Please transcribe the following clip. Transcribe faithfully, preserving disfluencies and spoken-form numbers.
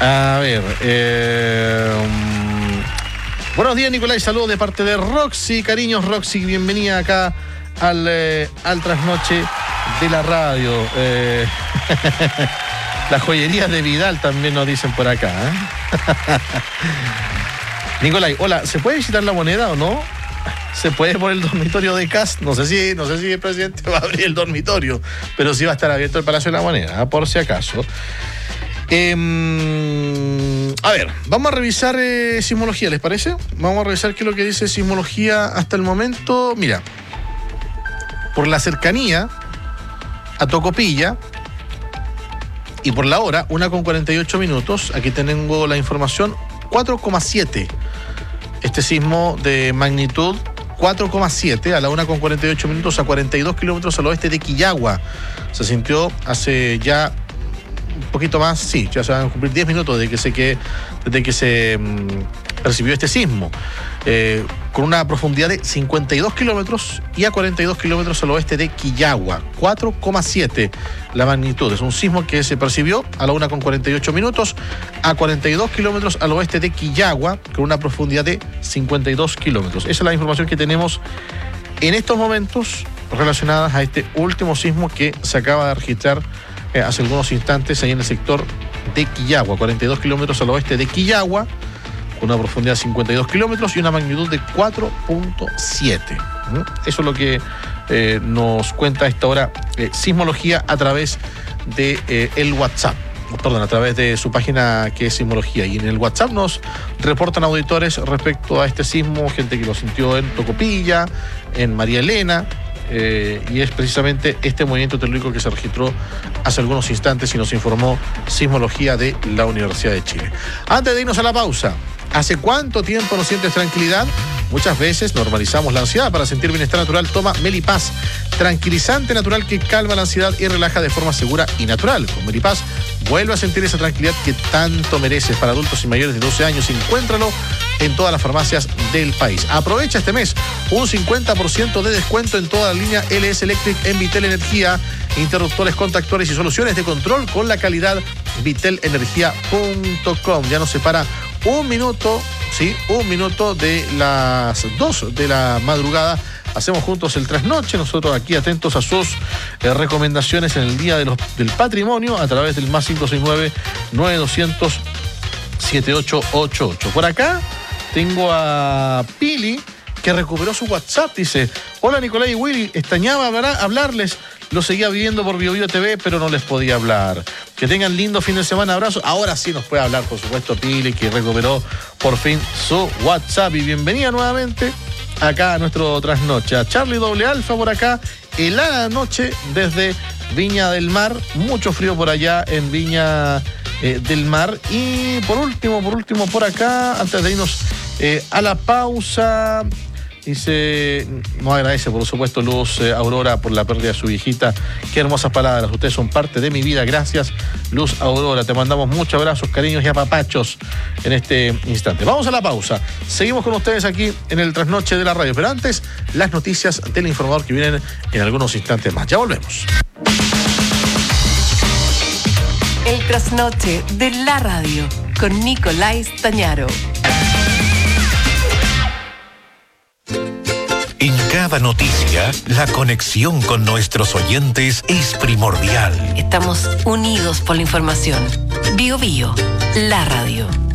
A ver, eh, um, buenos días, Nicolás, saludos de parte de Roxy, cariños Roxy, bienvenida acá al, eh, al trasnoche de la radio. Eh, la joyería de Vidal también nos dicen por acá, ¿eh? Nicolás, hola, ¿se puede visitar La Moneda o no? ¿Se puede por el dormitorio de Cast? No sé si, no sé si el presidente va a abrir el dormitorio, pero sí va a estar abierto el Palacio de la Moneda, ¿eh? Por si acaso. Eh, a ver, vamos a revisar eh, sismología, ¿les parece? Vamos a revisar qué es lo que dice sismología hasta el momento. Mira, por la cercanía a Tocopilla y por la hora, una con cuarenta y ocho minutos, aquí tengo la información, cuatro coma siete. Este sismo de magnitud cuatro coma siete a la una con cuarenta y ocho minutos a cuarenta y dos kilómetros al oeste de Quillagua. Se sintió hace ya un poquito más, sí, ya se van a cumplir diez minutos desde que se, que, desde que se mmm, recibió este sismo, eh, con una profundidad de cincuenta y dos kilómetros y a cuarenta y dos kilómetros al oeste de Quillagua. cuatro coma siete la magnitud. Es un sismo que se percibió a la una con cuarenta y ocho minutos a cuarenta y dos kilómetros al oeste de Quillagua, con una profundidad de cincuenta y dos kilómetros. Esa es la información que tenemos en estos momentos relacionadas a este último sismo que se acaba de registrar eh, hace algunos instantes ahí en el sector de Quillagua, cuarenta y dos kilómetros al oeste de Quillagua, con una profundidad de cincuenta y dos kilómetros y una magnitud de cuatro punto siete. ¿Mm? Eso es lo que eh, nos cuenta a esta hora eh, sismología a través de eh, el WhatsApp. Perdón, a través de su página que es Sismología. Y en el WhatsApp nos reportan auditores respecto a este sismo, gente que lo sintió en Tocopilla, en María Elena, eh, y es precisamente este movimiento telúrico que se registró hace algunos instantes y nos informó Sismología de la Universidad de Chile. Antes de irnos a la pausa, ¿hace cuánto tiempo no sientes tranquilidad? Muchas veces normalizamos la ansiedad. Para sentir bienestar natural, toma Melipaz, tranquilizante natural que calma la ansiedad y relaja de forma segura y natural. Con Melipaz, vuelve a sentir esa tranquilidad que tanto mereces. Para adultos y mayores de doce años, encuéntralo en todas las farmacias del país. Aprovecha este mes un cincuenta por ciento de descuento en toda la línea L S Electric en Vitel Energía, interruptores, contactores y soluciones de control con la calidad vitel energía punto com. Ya nos separa un minuto, sí, un minuto de las dos de la madrugada. Hacemos juntos el trasnoche, nosotros aquí atentos a sus eh, recomendaciones en el Día de los, del Patrimonio a través del más cinco seis nueve, nueve dos cero cero, siete ocho ocho ocho. Por acá tengo a Pili, que recuperó su WhatsApp. Dice: hola Nicolás y Willy, extrañaba hablarles, lo seguía viendo por Bio Bio T V, pero no les podía hablar. Que tengan lindo fin de semana, abrazo. Ahora sí nos puede hablar, por supuesto, Pili, que recuperó por fin su WhatsApp. Y bienvenida nuevamente acá a nuestro trasnoche. A Charlie Doble Alfa por acá, helada noche desde Viña del Mar, mucho frío por allá en Viña eh, del Mar. Y por último, por último, por acá, antes de irnos eh, a la pausa, dice, nos agradece por supuesto Luz eh, Aurora por la pérdida de su viejita. Qué hermosas palabras, ustedes son parte de mi vida, gracias Luz Aurora, te mandamos muchos abrazos, cariños y apapachos en este instante. Vamos a la pausa, seguimos con ustedes aquí en el trasnoche de la radio, pero antes las noticias del informador que vienen en algunos instantes más. Ya volvemos. El trasnoche de la radio con Nicolás Tañaro. En cada noticia, la conexión con nuestros oyentes es primordial. Estamos unidos por la información. Bio Bio, la radio.